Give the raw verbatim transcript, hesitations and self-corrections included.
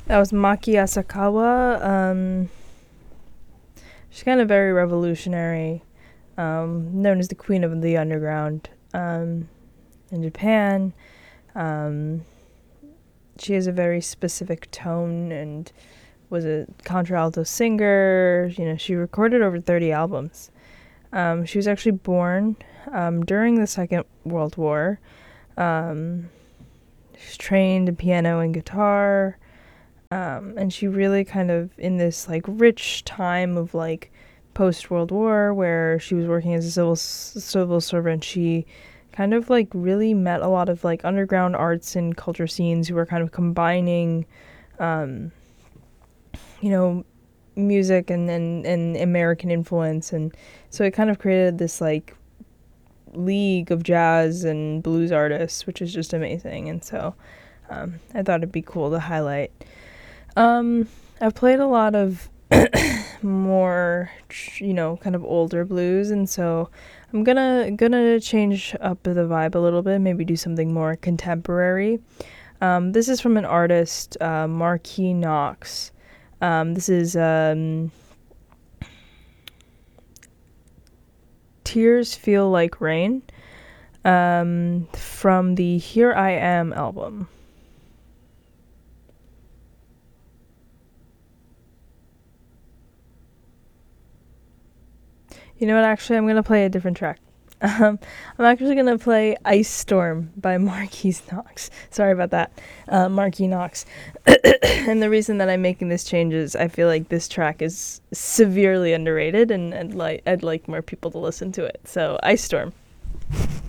That was Maki Asakawa. Um, she's kind of very revolutionary, um, known as the Queen of the Underground um, in Japan. Um, she has a very specific tone and was a contralto singer. You know, she recorded over thirty albums. Um, she was actually born um, during the Second World War. Um, she's trained in piano and guitar. Um, and she really kind of, in this like rich time of like post World War, where she was working as a civil civil servant, she kind of like really met a lot of like underground arts and culture scenes who were kind of combining, um, you know, music and, and, and American influence. And so it kind of created this like league of jazz and blues artists, which is just amazing. And so um, I thought it'd be cool to highlight. Um, I've played a lot of more, you know, kind of older blues, and so I'm gonna gonna change up the vibe a little bit, maybe do something more contemporary. Um, this is from an artist, uh, Marquis Knox. Um, this is um, Tears Feel Like Rain um, from the Here I Am album. You know what, actually, I'm going to play a different track. Um, I'm actually going to play Ice Storm by Marquis Knox. Sorry about that. Uh, Marquis Knox. And the reason that I'm making this change is I feel like this track is severely underrated, and I'd, li- I'd like more people to listen to it. So, Ice Storm.